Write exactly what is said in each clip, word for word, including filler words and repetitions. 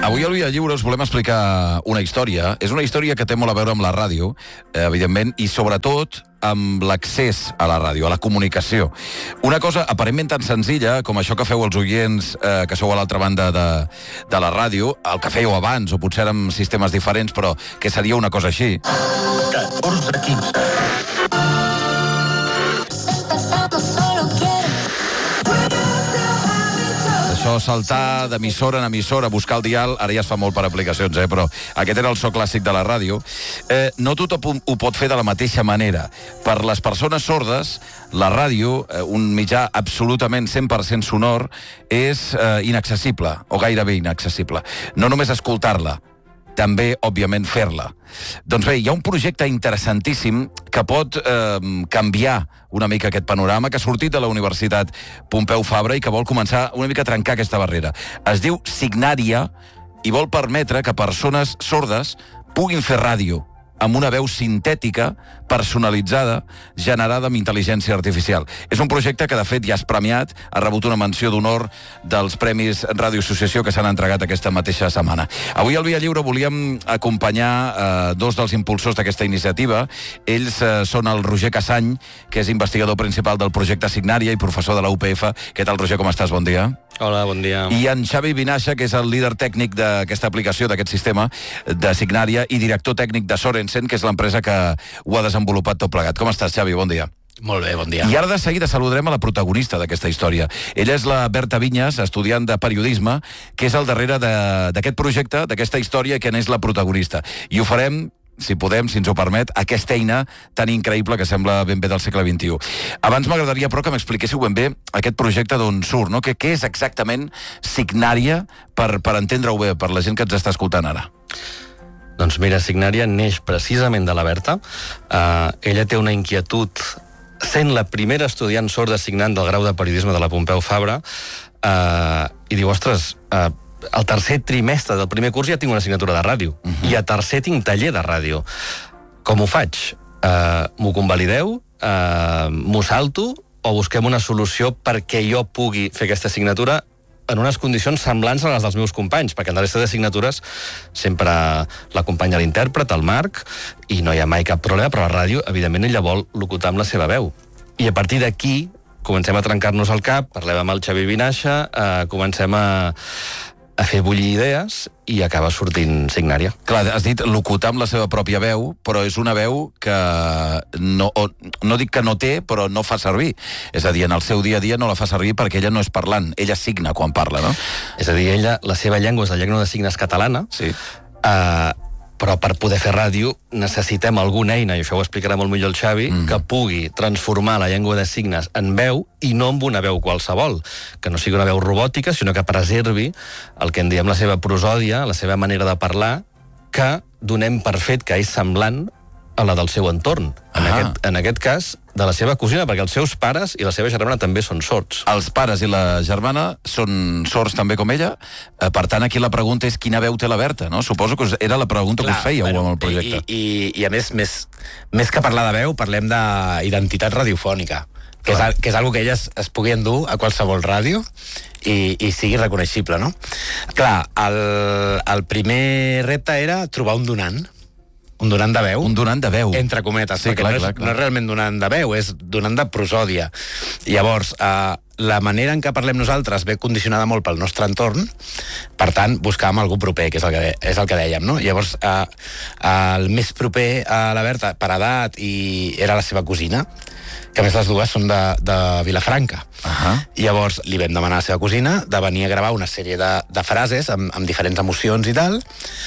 Avui al Via Lliure us volem explicar una història. És una història que té molt a veure amb la ràdio, eh, evidentment, i sobretot amb l'accés a la ràdio, a la comunicació. Una cosa aparentment tan senzilla com això que feu els oients eh, que sou a l'altra banda de, de la ràdio, el que fèieu abans, o potser amb sistemes diferents, però que seria una cosa així. catorze quinze. Això, saltar d'emissora en emissora, buscar el dial, ara ja es fa molt per aplicacions, eh? Però aquest era el so clàssic de la ràdio. Eh, no tothom ho pot fer de la mateixa manera. Per les persones sordes, la ràdio, eh, un mitjà absolutament cent per cent sonor, és eh, inaccessible, o gairebé inaccessible. No només escoltar-la, també, òbviament, fer-la. Doncs bé, hi ha un projecte interessantíssim que pot eh, canviar una mica aquest panorama, que ha sortit de la Universitat Pompeu Fabra i que vol començar una mica a trencar aquesta barrera. Es diu Signària i vol permetre que persones sordes puguin fer ràdio amb una veu sintètica, personalitzada, generada amb intel·ligència artificial. És un projecte que, de fet, ja és premiat, ha rebut una menció d'honor dels Premis Ràdio Associació que s'han entregat aquesta mateixa setmana. Avui al Via Lliure volíem acompanyar eh, dos dels impulsors d'aquesta iniciativa. Ells eh, són el Roger Cassany, que és investigador principal del projecte Signària i professor de la U P F. Què tal, Roger, com estàs? Bon dia. Hola, bon dia. I en Xavi Vinaixa, que és el líder tècnic d'aquesta aplicació, d'aquest sistema de Signària, i director tècnic de Sorensen, que és l'empresa que ho ha desenvolupat tot plegat. Com estàs, Xavi? Bon dia. Molt bé, bon dia. I ara de seguida saludarem a la protagonista d'aquesta història. Ella és la Berta Vinyes, estudiant de periodisme, que és al darrere d'aquest projecte, d'aquesta història, que n'és la protagonista. I ho farem, si podem, si ens ho permet, aquesta eina tan increïble que sembla ben bé del segle vint-i-u. Abans m'agradaria, però, que m'expliquéssiu ben bé aquest projecte d'on surt, no? Que, què és exactament Signària, per, per entendre-ho bé, per la gent que ens està escoltant ara? Doncs mira, Signària neix precisament de la Berta. Uh, ella té una inquietud, sent la primera estudiant sorda signant del grau de periodisme de la Pompeu Fabra, uh, i diu, ostres, uh, al tercer trimestre del primer curs ja tinc una assignatura de ràdio, uh-huh. i a tercer tinc taller de ràdio. Com ho faig? Uh, m'ho convalideu? Uh, m'ho salto? O busquem una solució perquè jo pugui fer aquesta assignatura en unes condicions semblants a les dels meus companys, perquè en la resta d'assignatures sempre l'acompanya l'intèrpret, el Marc, i no hi ha mai cap problema, però a la ràdio, evidentment, ella vol locutar amb la seva veu. I a partir d'aquí comencem a trencar-nos el cap, parlem amb el Xavi Vinaixa, eh, comencem a, a fer bullir idees i acaba sortint Signària. Clar, has dit locutar amb la seva pròpia veu, però és una veu que no, o, no dic que no té, però no fa servir. És a dir, en el seu dia a dia no la fa servir perquè ella no és parlant, ella signa quan parla, no? És a dir, ella, la seva llengua és la llengua de signes catalana, sí. eh, però per poder fer ràdio necessitem alguna eina, i això ho explicarà molt millor el Xavi, mm. que pugui transformar la llengua de signes en veu, i no amb una veu qualsevol, que no sigui una veu robòtica, sinó que preservi el que en diem la seva prosòdia, la seva manera de parlar, que donem per fet que és semblant a la del seu entorn. En, ah. aquest, en aquest cas, de la seva cosina, perquè els seus pares i la seva germana també són sords. Els pares i la germana són sords també com ella, eh, per tant, aquí la pregunta és quina veu té la Berta, no? Suposo que era la pregunta Clar, que us fèieu bueno, amb el projecte. I, i, i a més, més, més que parlar de veu, parlem d'identitat radiofònica, que és, que és algo que elles es pugui endur a qualsevol ràdio i, i sigui reconeixible, no? Clar, el, el primer repte era trobar un donant, un donant de veu. Un donant de veu. Entre cometes, sí, perquè clar, no, és, clar, clar. no és realment donant de veu, és donant de prosòdia. Llavors, eh, la manera en què parlem nosaltres ve condicionada molt pel nostre entorn, per tant, buscàvem algú proper, que és el que, és el que dèiem, no? Llavors, eh, el més proper a la Berta, per edat, i era la seva cosina, que a més les dues són de, de Vilafranca. Uh-huh. Llavors li vam demanar a la seva cosina de venir a gravar una sèrie de, de frases amb, amb diferents emocions i tal,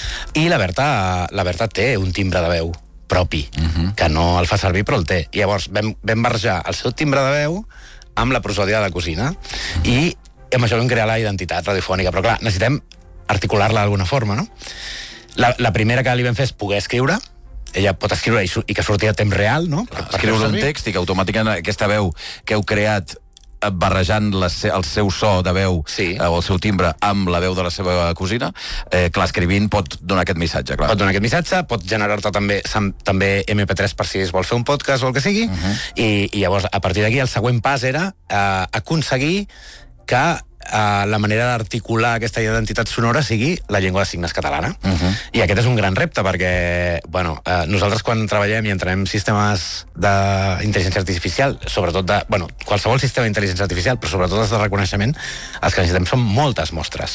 i la Berta, la Berta té un timbre de veu propi, uh-huh. que no el fa servir però el té. I llavors vam, vam barrejar el seu timbre de veu amb la prosòdia de la cosina, uh-huh. i amb això vam crear la identitat radiofònica, però clar, necessitem articular-la d'alguna forma, no? La, la primera que li vam fer és poder escriure. Ella pot escriure i, i que surti a temps real, no? Clar, escriure un text i que automàticament aquesta veu que heu creat barrejant la, el seu so de veu, sí. eh, o el seu timbre amb la veu de la seva cosina, eh, clar, escrivint pot donar aquest missatge, clar. Pot donar aquest missatge, pot generar-te també, també eme pe tres per si es vol fer un podcast o el que sigui, uh-huh. i, i llavors, a partir d'aquí, el següent pas era eh, aconseguir que Uh, la manera d'articular aquesta identitat sonora sigui la llengua de signes catalana. Uh-huh. I aquest és un gran repte, perquè bueno, uh, nosaltres quan treballem i entrenem sistemes d'intel·ligència artificial, sobretot de... Bueno, qualsevol sistema d'intel·ligència artificial, però sobretot els de reconeixement, els que necessitem són moltes mostres.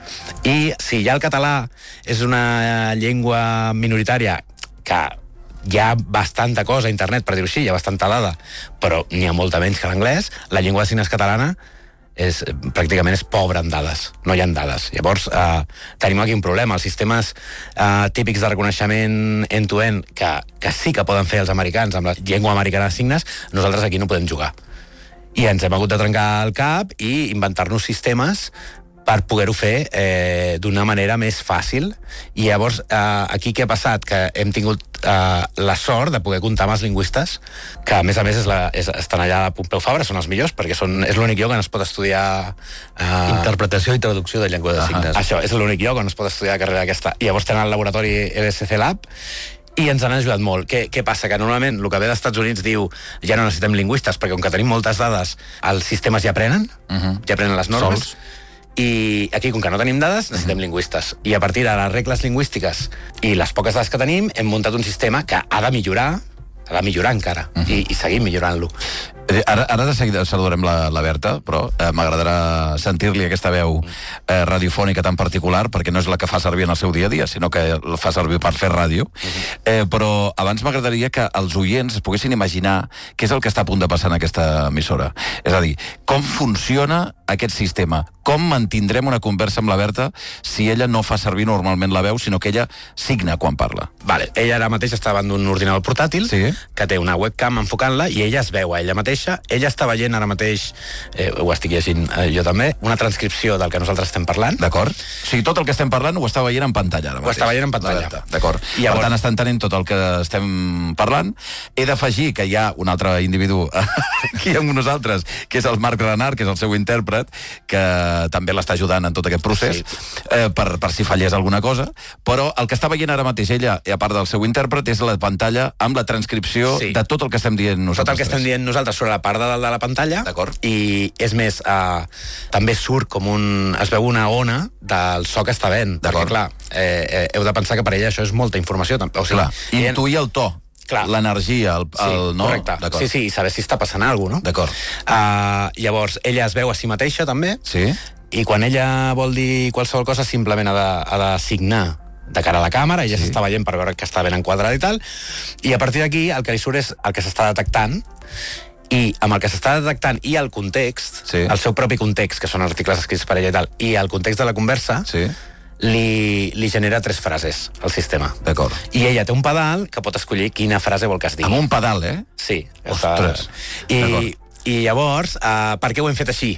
I si ja el català és una llengua minoritària que hi ha bastanta cosa a internet, per dir-ho així, hi ha bastanta dada, però n'hi ha molta menys que l'anglès, la llengua de signes catalana és, pràcticament és pobre en dades, no hi ha dades. Llavors, eh, tenim aquí un problema. Els sistemes eh, típics de reconeixement end-to-end, que, que sí que poden fer els americans amb la llengua americana de signes, nosaltres aquí no podem jugar. I ens hem hagut de trencar el cap i inventar-nos sistemes per poder-ho fer eh, d'una manera més fàcil. I llavors, eh, aquí què ha passat? Que hem tingut eh, la sort de poder comptar amb els lingüistes, que a més a més és la, és, estan allà a Pompeu Fabra, són els millors, perquè són, és l'únic lloc on es pot estudiar... Eh, Interpretació i traducció de llengua de signes. Uh-huh. Això, és l'únic lloc on es pot estudiar la carrera aquesta. I llavors tenen el laboratori L S C Lab, i ens han ajudat molt. Què, què passa? Que normalment el que ve dels Estats Units diu ja no necessitem lingüistes, perquè com que tenim moltes dades, els sistemes ja aprenen, uh-huh. ja aprenen les normes. Sols. I aquí, com que no tenim dades, necessitem uh-huh. lingüistes. I a partir de les regles lingüístiques i les poques dades que tenim, hem muntat un sistema que ha de millorar, ha de millorar encara, uh-huh. i, i seguim millorant-lo. Ara, ara de seguida saludarem la, la Berta, però eh, m'agradarà sentir-li aquesta veu eh, radiofònica tan particular, perquè no és la que fa servir en el seu dia a dia, sinó que la fa servir per fer ràdio. Uh-huh. eh, però abans m'agradaria que els oients es poguessin imaginar què és el que està a punt de passar en aquesta emissora. És a dir, com funciona aquest sistema? Com mantindrem una conversa amb la Berta si ella no fa servir normalment la veu, sinó que ella signa quan parla? Vale, ella ara mateix està davant d'un ordinador portàtil, sí. que té una webcam enfocant-la, i ella es veu a ella mateixa. Ella està veient ara mateix, eh, ho estic llegint eh, jo també, una transcripció del que nosaltres estem parlant. D'acord. O sigui, tot el que estem parlant ho està veient en pantalla ara mateix. Ho està veient en pantalla. D'acord. Llavors... Per tant, està entenent tot el que estem parlant. He d'afegir que hi ha un altre individu aquí amb nosaltres, que és el Marc Renard, que és el seu intèrpret, que també l'està ajudant en tot aquest procés, sí. eh, per, per si fallés alguna cosa, però el que està veient ara mateix ella, a part del seu intèrpret, és la pantalla amb la transcripció sí. de tot el que estem dient nosaltres. Tot el que estem dient nosaltres sobre la part de dalt de la pantalla, i és més, eh, també surt com un... es veu una ona del so que està veient, perquè clar, eh, eh, heu de pensar que per ella això és molta informació. O sigui, clar, intuir el to. L'energia, el, el, sí, no? Correcte. Sí, sí, i saber si està passant alguna cosa, no? D'acord. Uh, llavors, ella es veu a si mateixa, també, sí. i quan ella vol dir qualsevol cosa, simplement ha de, ha de signar de cara a la càmera, ella s'està sí. veient per veure que està ben enquadrada i tal, i a partir d'aquí el que li surt és el que s'està detectant, i amb el que s'està detectant i el context, sí. el seu propi context, que són articles escrits per ella i tal, i el context de la conversa, sí. Li, li genera tres frases al sistema. D'acord. I ella té un pedal que pot escollir quina frase vol que es digui. Amb un pedal, eh? Sí. Ostres. Està... I, I llavors, uh, per què ho hem fet així?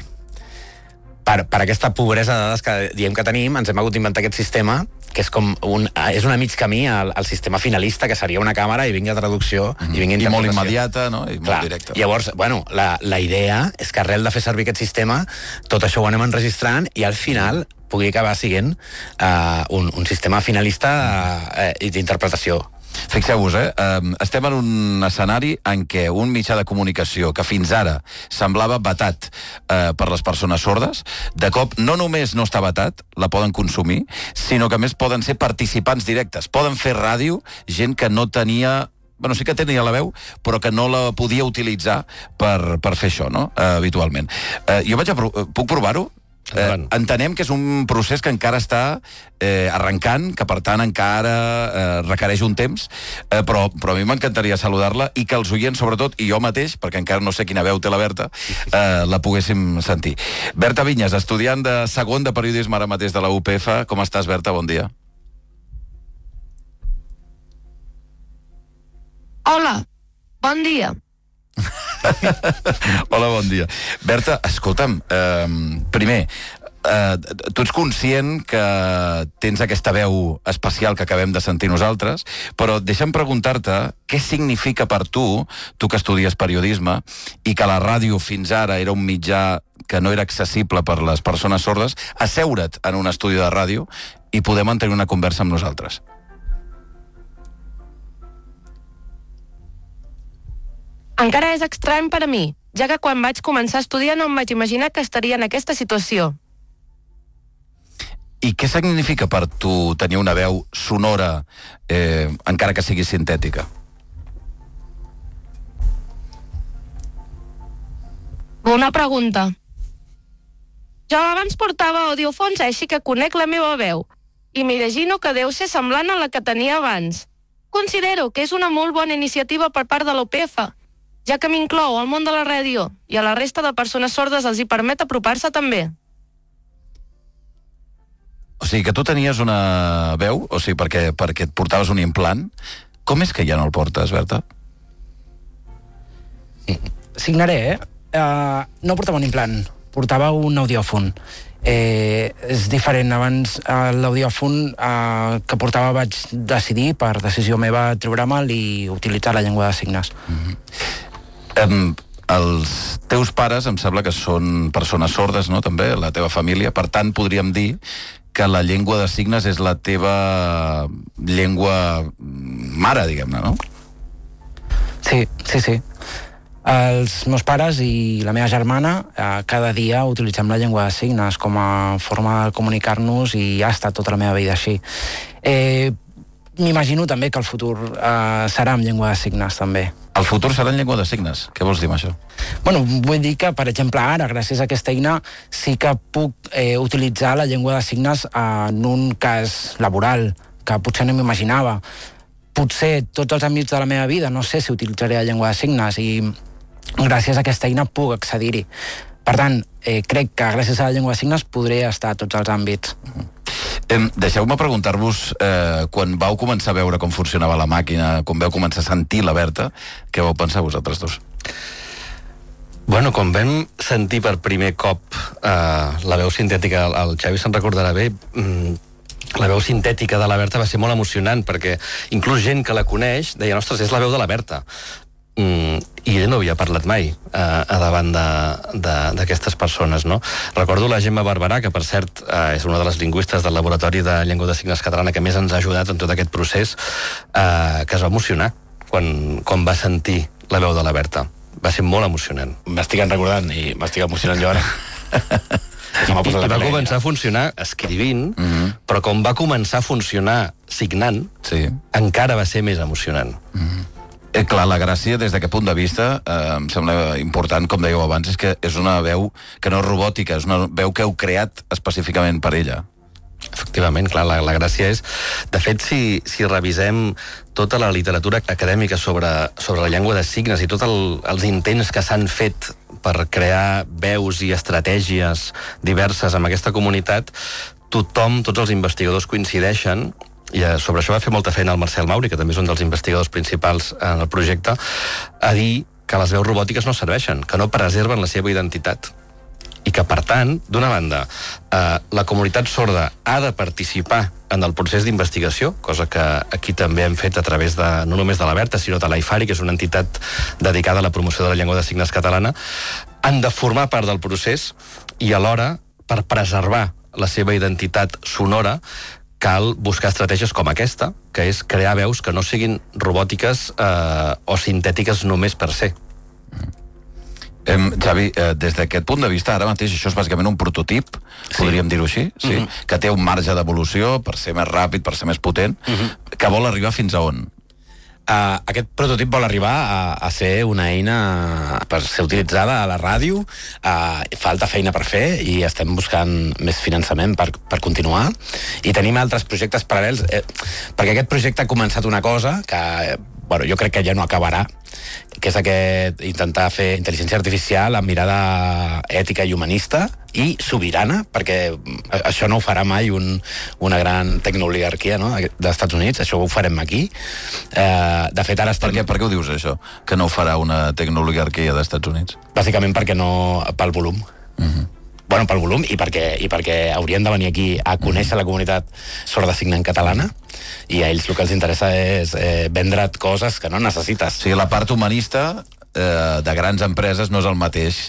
Per, per aquesta pobresa de dades que diem que tenim, ens hem hagut d'inventar aquest sistema, que és com un, és una mig camí al, al sistema finalista, que seria una càmera i vingui a traducció, mm-hmm. i vingui a interpretació. I molt immediata, no? I Clar. molt directa. Llavors, bueno, la, la idea és que arrel de fer servir aquest sistema, tot això ho anem enregistrant i al final pugui acabar siguent uh, un, un sistema finalista uh, uh, d'interpretació. Fixeu-vos, eh? Um, estem en un escenari en què un mitjà de comunicació que fins ara semblava vetat uh, per les persones sordes, de cop no només no està vetat, la poden consumir, sinó que a més poden ser participants directes. Poden fer ràdio gent que no tenia... Bueno, sí que tenia la veu, però que no la podia utilitzar per, per fer això, no? Uh, habitualment. Uh, jo vaig a pro puc provar-ho? Eh, entenem que és un procés que encara està eh, arrencant, que per tant encara eh, requereix un temps, eh, però, però a mi m'encantaria saludar-la i que els oients, sobretot, i jo mateix, perquè encara no sé quina veu té la Berta, eh, la poguéssim sentir. Berta Vinyes, estudiant de segon de periodisme ara mateix de la U P F. Com estàs, Berta? Bon dia. Hola, bon dia. Hola, bon dia. Berta, escolta'm, eh, primer, eh, tu ets conscient que tens aquesta veu especial que acabem de sentir nosaltres, però deixa'm preguntar-te què significa per tu, tu que estudies periodisme, i que la ràdio fins ara era un mitjà que no era accessible per les persones sordes, asseure't en un estudi de ràdio i poder mantenir una conversa amb nosaltres. Encara és estrany per a mi, ja que quan vaig començar a estudiar no em vaig imaginar que estaria en aquesta situació. I què significa per tu tenir una veu sonora, eh, encara que sigui sintètica? Bona pregunta. Jo abans portava audiofons, així que conec la meva veu, i m'imagino que deu ser semblant a la que tenia abans. Considero que és una molt bona iniciativa per part de l'O P F, ja que m'inclou al món de la ràdio i a la resta de persones sordes els hi permet apropar-se també. O sigui, que tu tenies una veu, o sigui, perquè, perquè et portaves un implant. Com és que ja no el portes, Berta? Signaré, eh? Uh, no portava un implant, portava un audiòfon. Eh, és diferent. Abans uh, l'audiòfon uh, que portava vaig decidir, per decisió meva, treure'l i utilitzar la llengua de signes. Mm-hmm. Um, els teus pares em sembla que són persones sordes, no?, també, la teva família. Per tant, podríem dir que la llengua de signes és la teva llengua mare, diguem-ne, no? Sí, sí, sí. Els meus pares i la meva germana eh, cada dia utilitzem la llengua de signes com a forma de comunicar-nos i ha estat tota la meva vida així. Eh, M'imagino també que el futur eh, serà amb llengua de signes, també. El futur serà en llengua de signes? Què vols dir amb això? Bueno, vull dir que, per exemple, ara, gràcies a aquesta eina, sí que puc eh, utilitzar la llengua de signes en un cas laboral, que potser no m'imaginava. Potser tots els àmbits de la meva vida no sé si utilitzaré la llengua de signes i gràcies a aquesta eina puc accedir-hi. Per tant, eh, crec que gràcies a la llengua de signes podré estar a tots els àmbits. Eh, Deixeu-me preguntar-vos, eh, quan vau començar a veure com funcionava la màquina, quan vau començar a sentir la Berta, què vau pensar vosaltres dos? Bueno, quan vam sentir per primer cop eh, la veu sintètica, el, el Xavi se'n recordarà bé, mm, la veu sintètica de la Berta va ser molt emocionant, perquè inclús gent que la coneix deia, ostres, és la veu de la Berta. Mm, i ella no havia parlat mai eh, a davant d'aquestes persones, no? Recordo la Gemma Barberà, que per cert eh, és una de les lingüistes del Laboratori de Llengua de Signes Catalana que més ens ha ajudat en tot aquest procés, eh, que es va emocionar quan, quan va sentir la veu de la Berta. Va ser molt emocionant. M'estic recordant i m'estic emocionant jo ara. I, i va començar a funcionar escrivint, mm-hmm. però com va començar a funcionar signant, sí. encara va ser més emocionant. Mm-hmm. Eh, clar, la gràcia, des d'aquest punt de vista, eh, em sembla important, com dèieu abans, és que és una veu que no és robòtica, és una veu que heu creat específicament per ella. Efectivament, clar, la, la gràcia és... De fet, si, si revisem tota la literatura acadèmica sobre, sobre la llengua de signes i tots el, els intents que s'han fet per crear veus i estratègies diverses amb aquesta comunitat, tothom, tots els investigadors coincideixen, i sobre això va fer molta feina el Marcel Mauri, que també és un dels investigadors principals en el projecte, a dir que les veus robòtiques no serveixen, que no preserven la seva identitat. I que, per tant, d'una banda, eh, la comunitat sorda ha de participar en el procés d'investigació, cosa que aquí també hem fet a través de, no només de la Berta, sinó de l'AIFARI, que és una entitat dedicada a la promoció de la llengua de signes catalana, han de formar part del procés i alhora, per preservar la seva identitat sonora, cal buscar estratègies com aquesta, que és crear veus que no siguin robòtiques eh, o sintètiques només per ser. Eh, Xavi, eh, des d'aquest punt de vista, ara mateix això és bàsicament un prototip, sí. podríem dir-ho així, sí? Mm-hmm. que té un marge d'evolució per ser més ràpid, per ser més potent, mm-hmm. que vol arribar fins a on? Uh, aquest prototip vol arribar a, a ser una eina per ser utilitzada a la ràdio. Uh, falta feina per fer i estem buscant més finançament per, per continuar. I tenim altres projectes paral·lels, eh, perquè aquest projecte ha començat una cosa que eh, bueno, jo crec que ja no acabarà, que és aquest intentar fer intel·ligència artificial amb mirada ètica i humanista i sobirana, perquè això no ho farà mai un, una gran tecnooligarquia, no?, dels Estats Units, això ho farem aquí. Eh, de fet, ara estem... Per què, per què ho dius, això? Que no ho farà una tecnooligarquia dels Estats Units? Bàsicament perquè no... pel volum. Mhm. Bueno, pel volum i perquè, i perquè haurien de venir aquí a conèixer la comunitat sorda signant catalana i a ells el que els interessa és eh, vendre't coses que no necessites. O sigui, la part humanista eh, de grans empreses no és el mateix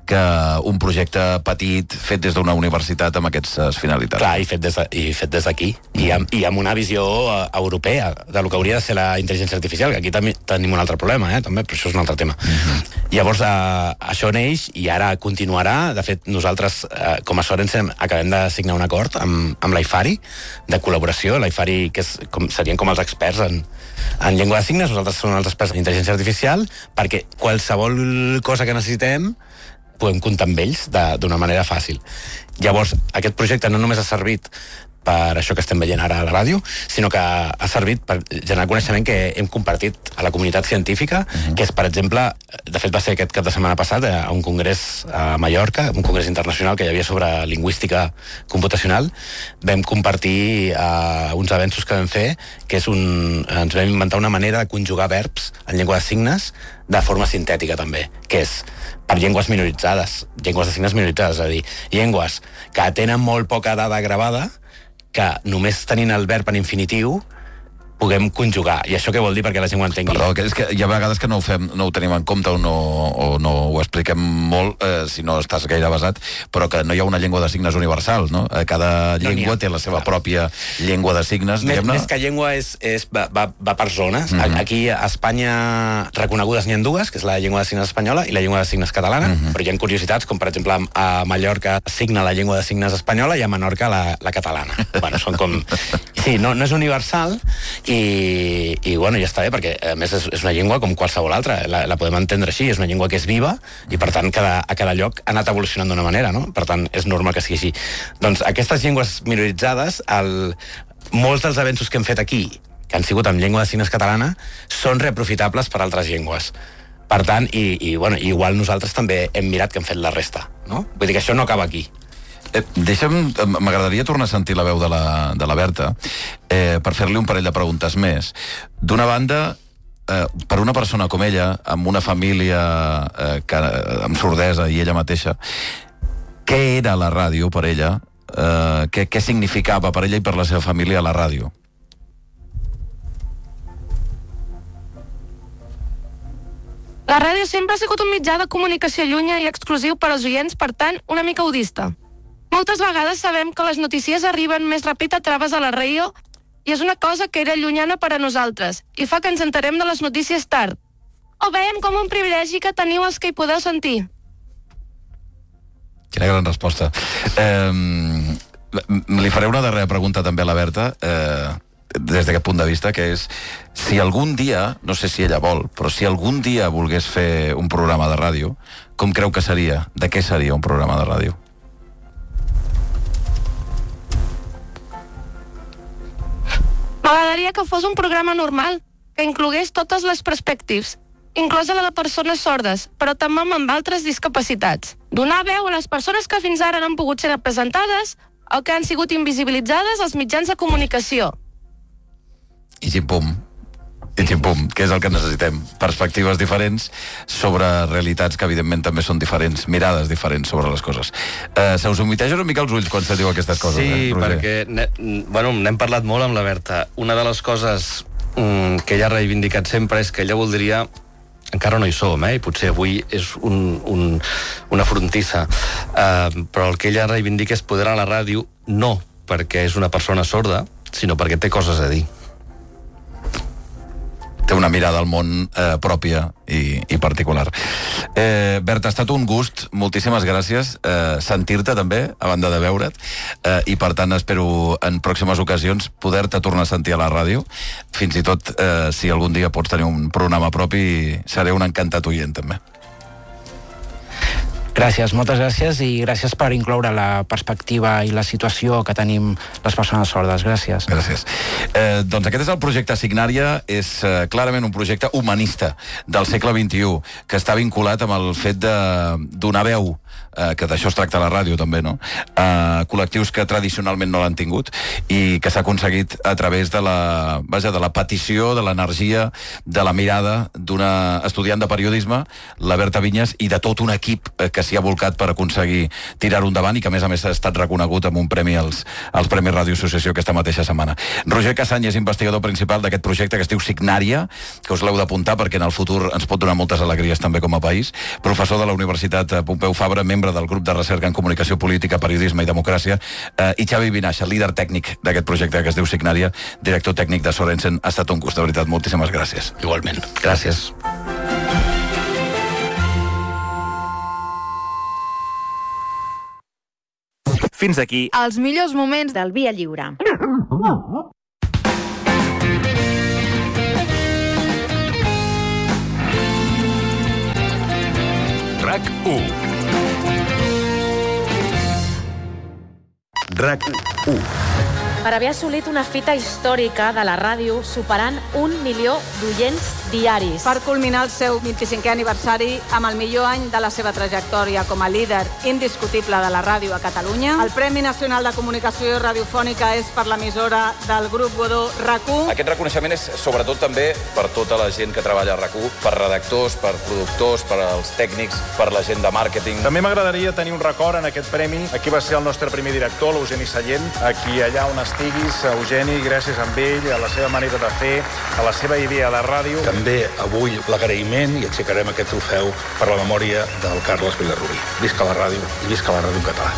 que un projecte petit fet des d'una universitat amb aquestes finalitats. Clar, i fet des de, i fet des d'aquí, mm. I, amb, i amb una visió uh, europea de lo que hauria de ser la intel·ligència artificial, que aquí també tenim un altre problema, eh, també, però això és un altre tema. Mm-hmm. Llavors, uh, això neix i ara continuarà. De fet, nosaltres, uh, com a Sorensen, acabem de signar un acord amb, amb l'AIFARI, de col·laboració. L'AIFARI, que és, com, serien com els experts en, en llengua de signes, nosaltres som els experts en intel·ligència artificial, perquè qualsevol cosa que necessitem podem comptar amb ells d'una manera fàcil. Llavors, aquest projecte no només ha servit per això que estem veient ara a la ràdio, sinó que ha servit per generar coneixement que hem compartit a la comunitat científica, uh-huh. que és, per exemple, de fet va ser aquest cap de setmana passat a un congrés a Mallorca, un congrés internacional que hi havia sobre lingüística computacional. Vam compartir uh, uns avenços que vam fer, que és un... ens vam inventar una manera de conjugar verbs en llengua de signes de forma sintètica, també, que és per llengües minoritzades, llengües de signes minoritzades, és a dir, llengües que tenen molt poca dada gravada, que només tenint el verb en infinitiu puguem conjugar. I això què vol dir perquè la gent ho entengui? Perdó, que és que hi ha vegades que no ho fem, no ho tenim en compte o no, o no ho expliquem molt, eh, si no estàs gaire basat, però que no hi ha una llengua de signes universal, no? Cada no llengua té la seva clar. pròpia llengua de signes, més, diguem-ne. Més que llengua és, és, va, va, va per zones. Mm-hmm. Aquí a Espanya reconegudes n'hi ha dues, que és la llengua de signes espanyola i la llengua de signes catalana, mm-hmm. però hi ha curiositats, com per exemple a Mallorca signa la llengua de signes espanyola i a Menorca la, la catalana. Bueno, són com... Sí, no, no és universal, I, i bueno, ja està bé, perquè a més és, és una llengua com qualsevol altra, la, la podem entendre així, és una llengua que és viva i per tant cada, a cada lloc ha anat evolucionant d'una manera, no? Per tant és normal que sigui així. Doncs aquestes llengües minoritzades, el, molts dels avenços que hem fet aquí, que han sigut amb llengua de signes catalana, són reaprofitables per altres llengües. Per tant, i, i bueno, igual nosaltres també hem mirat que hem fet la resta, no? Vull dir que això no acaba aquí. Eh, deixa'm, m'agradaria tornar a sentir la veu de la, de la Berta eh, per fer-li un parell de preguntes més. D'una banda, eh, per una persona com ella, amb una família eh, que, amb sordesa i ella mateixa, què era la ràdio per ella? Eh, què, què significava per ella i per la seva família la ràdio? La ràdio sempre ha sigut un mitjà de comunicació llunya i exclusiu per als oients, per tant, una mica audista. Moltes vegades sabem que les notícies arriben més ràpid a través de la ràdio i és una cosa que era llunyana per a nosaltres i fa que ens enterem de les notícies tard. Ho veiem com un privilegi que teniu els que hi podeu sentir. Quina gran resposta. Eh, li faré una darrera pregunta també a la Berta, eh, des d'aquest punt de vista, que és si algun dia, no sé si ella vol, però si algun dia volgués fer un programa de ràdio, com creu que seria? De què seria un programa de ràdio? M'agradaria que fos un programa normal, que inclogués totes les perspectives, inclosa la de persones sordes, però també amb altres discapacitats. Donar veu a les persones que fins ara no han pogut ser representades o que han sigut invisibilitzades als mitjans de comunicació. I ximpum. I ximpum, que és el que necessitem. Perspectives diferents sobre realitats que evidentment també són diferents, mirades diferents sobre les coses. Eh, se us humitegen una mica els ulls quan se diu aquestes coses, sí, eh, Roger? perquè ne, bueno, n'hem parlat molt amb la Berta. Una de les coses mm, que ella ha reivindicat sempre és que ella voldria, encara no hi som, eh, i potser avui és un, un, una frontissa, eh, però el que ella reivindica és poder a la ràdio, no perquè és una persona sorda, sinó perquè té coses a dir. Té una mirada al món eh, pròpia i, i particular. Eh, Berta, ha estat un gust, moltíssimes gràcies, eh, sentir-te també, a banda de veure't, eh, i per tant espero en pròximes ocasions poder-te tornar a sentir a la ràdio, fins i tot eh, si algun dia pots tenir un programa propi, seré un encantat oient també. Gràcies, moltes gràcies, i gràcies per incloure la perspectiva i la situació que tenim les persones sordes. Gràcies. Gràcies. Eh, doncs aquest és el projecte Signària, és eh, clarament un projecte humanista del segle vint-i-u, que està vinculat amb el fet de donar veu, eh, que d'això es tracta la ràdio també, no? A col·lectius que tradicionalment no l'han tingut i que s'ha aconseguit a través de la, vaja, de la petició, de l'energia, de la mirada d'una estudiant de periodisme, la Berta Vinyes, i de tot un equip eh, que s'hi ha volcat per aconseguir tirar-ho endavant i que a més a més ha estat reconegut amb un premi als, als Premis Ràdio Associació aquesta mateixa setmana. Roger Cassany és investigador principal d'aquest projecte que es diu Signària, que us l'heu d'apuntar perquè en el futur ens pot donar moltes alegries també com a país, professor de la Universitat Pompeu Fabra col·laboradora, membre del grup de recerca en comunicació política, periodisme i democràcia, eh, i Xavi Vinaixa, líder tècnic d'aquest projecte que es diu Signària, director tècnic de Sorensen. Ha estat un gust, de veritat. Moltíssimes gràcies. Igualment. Gràcies. Fins aquí els millors moments del Via Lliure. RAC u. RAC u. Per haver assolit una fita històrica de la ràdio superant un milió d'oients diaris. Per culminar el seu vint-i-cinquè aniversari amb el millor any de la seva trajectòria com a líder indiscutible de la ràdio a Catalunya, el Premi Nacional de Comunicació Radiofònica és per l'emissora del Grup Godó RAC u. Aquest reconeixement és sobretot també per tota la gent que treballa a RAC u, per redactors, per productors, per als tècnics, per la gent de màrqueting. També m'agradaria tenir un record en aquest premi. Aquí va ser el nostre primer director, l'Eugeni Sallent, aquí allà on estiguis, Eugeni, gràcies a ell, a la seva manera de fer, a la seva idea de ràdio. També avui l'agraïment i aixecarem aquest trofeu per la memòria del Carles Vilarrubí. Visca la ràdio i visca la ràdio en català.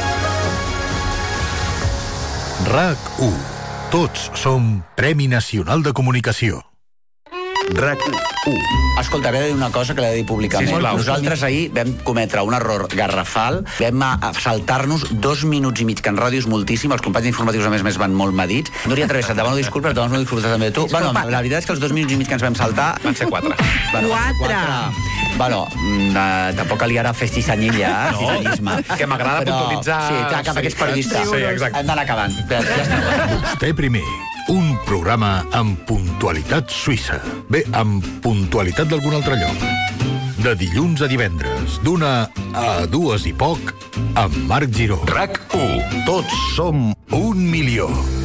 RAC u. Tots som Premi Nacional de Comunicació. RAC u. Escolta, havia de dir una cosa que l'he de dir públicament. Sí, sisplau. Nosaltres ahir vam cometre un error garrafal, vam a- saltar-nos dos minuts i mig, que en ràdio és moltíssim, els companys informatius a més més van molt medits. Núria Travessa, et demano disculpes, et demano disculpes també de tu. Bueno, la veritat és que els dos minuts i mig que ens vam saltar... Van ser quatre. Bueno, Quatre. Bueno, mm, eh, tampoc liarà fer cisanyilla, eh? No, cisanyisme. que m'agrada Però, puntualitzar. Sí, clar, cap a aquests periodistes. Sí, exacte. Hem d'anar acabant. Ja està. Vostè primer. Un programa amb puntualitat suïssa. Bé, amb puntualitat d'algun altre lloc. De dilluns a divendres, d'una a dues i poc, amb Marc Giró. RAC u. Tots som un milió.